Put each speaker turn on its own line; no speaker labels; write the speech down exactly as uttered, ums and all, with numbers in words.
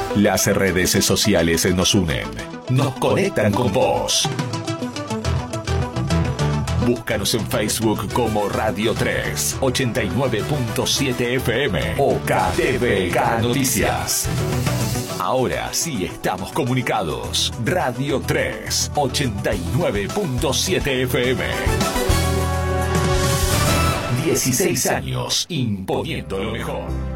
Las redes sociales nos unen, nos conectan con vos. Búscanos en Facebook como Radio tres, ochenta y nueve punto siete F M o K T V K Noticias. Ahora sí estamos comunicados. Radio tres, ochenta y nueve punto siete F M. dieciséis años imponiendo lo mejor.